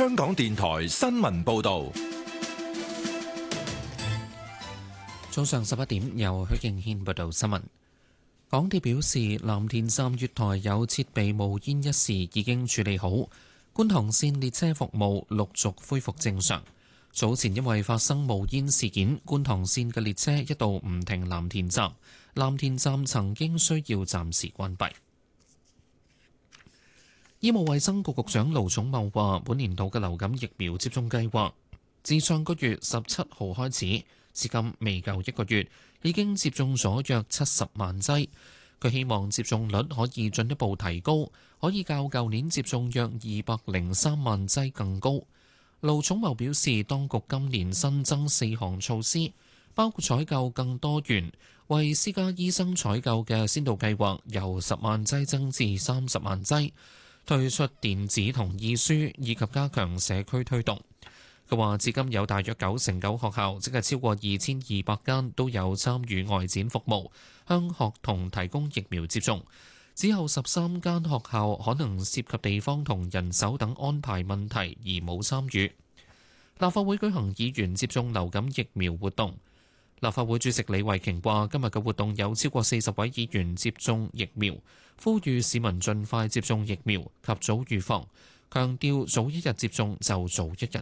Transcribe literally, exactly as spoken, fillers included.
香港電台新聞報道。 早上十一點，由許敬軒報道新聞。港鐵表示，藍田站月台有設備冒煙一事已經處理好，觀塘線列車服務陸續恢復正常。早前因為發生冒煙事件，觀塘線嘅列車一度唔停藍田站，藍田站曾經需要暫時關閉。醫務衛生局局長盧寵茂話，本年度嘅流感疫苗接種計劃自上個月十七號開始，至今未夠一個月，已經接種咗約七十萬劑。佢希望接種率可以進一步提高，可以較舊年接種約二百零三萬劑更高。盧寵茂表示，當局今年新增四項措施，包括採購更多元為私家醫生採購嘅先導計劃由十萬劑增至三十萬劑，推出電子同意書，以及加強社區推動。佢話至今有大約九成九學校，即係超過二千二百間都有參與外展服務，向學童提供疫苗接種。只有十三間學校可能涉及地方同人手等安排問題而冇參與。立法會舉行議員接種流感疫苗活動。立法會主席李慧瓊話：今日嘅活動有超過四十位議員接種疫苗，呼籲市民盡快接種疫苗及早預防，強調早一日接種就早一日